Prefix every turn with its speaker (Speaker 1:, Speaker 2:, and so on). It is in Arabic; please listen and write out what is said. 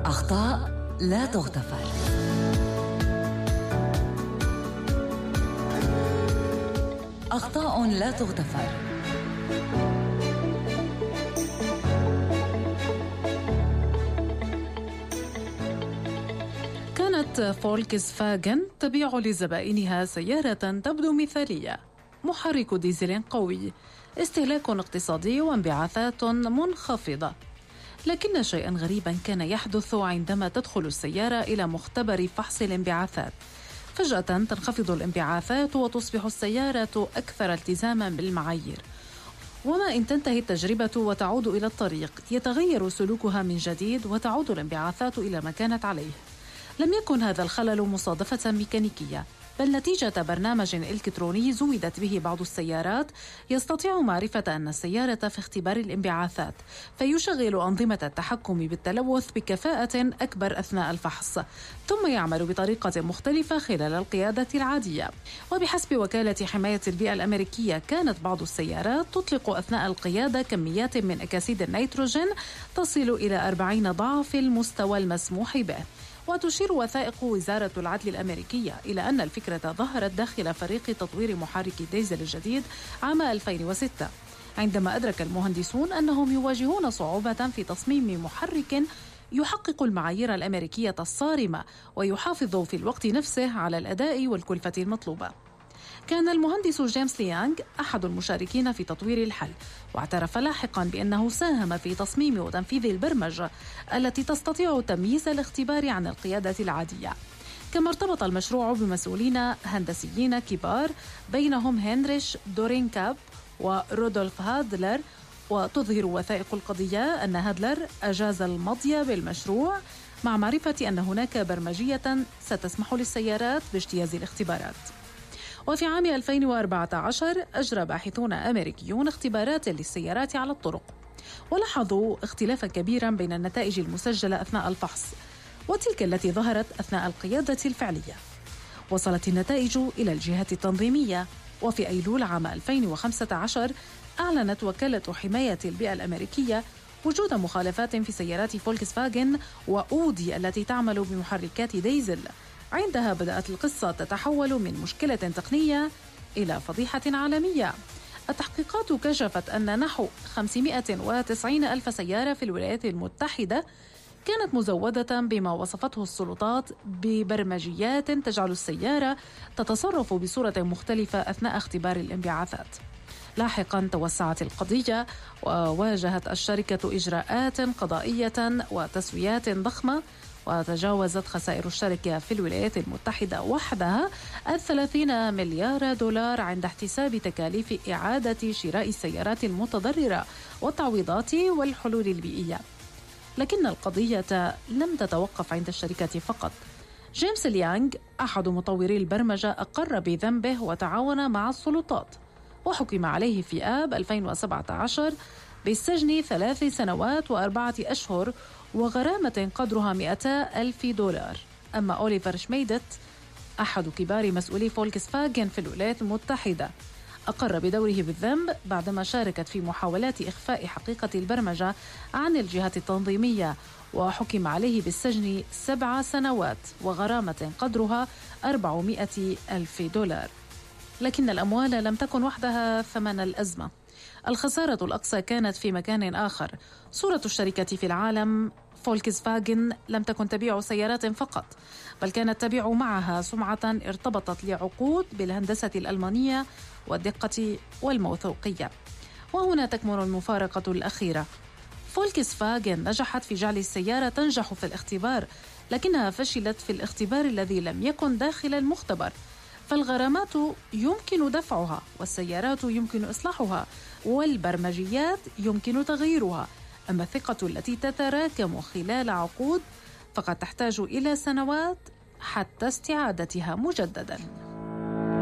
Speaker 1: أخطاء لا تغتفر. أخطاء لا تغتفر. كانت فولكس فاجن تبيع لزبائنها سيارة تبدو مثالية، محرك ديزل قوي، استهلاك اقتصادي وانبعاثات منخفضة. لكن شيئا غريبا كان يحدث عندما تدخل السيارة إلى مختبر فحص الانبعاثات. فجأة تنخفض الانبعاثات وتصبح السيارة أكثر التزاما بالمعايير، وما إن تنتهي التجربة وتعود إلى الطريق يتغير سلوكها من جديد وتعود الانبعاثات إلى ما كانت عليه. لم يكن هذا الخلل مصادفة ميكانيكية، بل نتيجة برنامج إلكتروني زودت به بعض السيارات يستطيع معرفة أن السيارة في اختبار الانبعاثات، فيشغل أنظمة التحكم بالتلوث بكفاءة أكبر أثناء الفحص، ثم يعمل بطريقة مختلفة خلال القيادة العادية. وبحسب وكالة حماية البيئة الأمريكية، كانت بعض السيارات تطلق أثناء القيادة كميات من أكاسيد النيتروجين تصل إلى 40 ضعف المستوى المسموح به. وتشير وثائق وزارة العدل الأمريكية إلى أن الفكرة ظهرت داخل فريق تطوير محرك ديزل الجديد عام 2006، عندما أدرك المهندسون أنهم يواجهون صعوبة في تصميم محرك يحقق المعايير الأمريكية الصارمة ويحافظ في الوقت نفسه على الأداء والكلفة المطلوبة. كان المهندس جيمس ليانغ أحد المشاركين في تطوير الحل، واعترف لاحقا بأنه ساهم في تصميم وتنفيذ البرمجة التي تستطيع تمييز الاختبار عن القيادة العادية. كما ارتبط المشروع بمسؤولين هندسيين كبار بينهم هنريش دورينكاب ورودولف هادلر. وتظهر وثائق القضية أن هادلر أجاز المضي بالمشروع مع معرفة أن هناك برمجية ستسمح للسيارات باجتياز الاختبارات. وفي عام 2014 أجرى باحثون أمريكيون اختبارات للسيارات على الطرق، ولاحظوا اختلافا كبيرا بين النتائج المسجلة أثناء الفحص وتلك التي ظهرت أثناء القيادة الفعلية. وصلت النتائج إلى الجهات التنظيمية، وفي أيلول عام 2015 أعلنت وكالة حماية البيئة الأمريكية وجود مخالفات في سيارات فولكس فاجن وأودي التي تعمل بمحركات ديزل. عندها بدأت القصة تتحول من مشكلة تقنية إلى فضيحة عالمية. التحقيقات كشفت أن نحو 590 ألف سيارة في الولايات المتحدة كانت مزودة بما وصفته السلطات ببرمجيات تجعل السيارة تتصرف بصورة مختلفة أثناء اختبار الانبعاثات. لاحقا توسعت القضية وواجهت الشركة إجراءات قضائية وتسويات ضخمة، وتجاوزت خسائر الشركة في الولايات المتحدة وحدها 30 مليار دولار عند احتساب تكاليف إعادة شراء السيارات المتضررة والتعويضات والحلول البيئية. لكن القضية لم تتوقف عند الشركة فقط. جيمس ليانغ أحد مطوري البرمجة أقر بذنبه وتعاون مع السلطات، وحكم عليه في آب 2017 بالسجن 3 سنوات و4 أشهر وغرامة قدرها 200 ألف دولار. أما أوليفر شميدت أحد كبار مسؤولي فولكس فاجن في الولايات المتحدة أقر بدوره بالذنب بعدما شاركت في محاولات إخفاء حقيقة البرمجة عن الجهات التنظيمية، وحكم عليه بالسجن 7 سنوات وغرامة قدرها 400 ألف دولار. لكن الأموال لم تكن وحدها ثمن الأزمة. الخسارة الأقصى كانت في مكان آخر. صورة الشركة في العالم فولكس فاجن لم تكن تبيع سيارات فقط، بل كانت تبيع معها سمعة ارتبطت لعقود بالهندسة الألمانية والدقة والموثوقية. وهنا تكمن المفارقة الأخيرة. فولكس فاجن نجحت في جعل السيارة تنجح في الاختبار، لكنها فشلت في الاختبار الذي لم يكن داخل المختبر. فالغرامات يمكن دفعها، والسيارات يمكن إصلاحها، والبرمجيات يمكن تغييرها. أما الثقة التي تتراكم خلال عقود فقد تحتاج إلى سنوات حتى استعادتها مجدداً.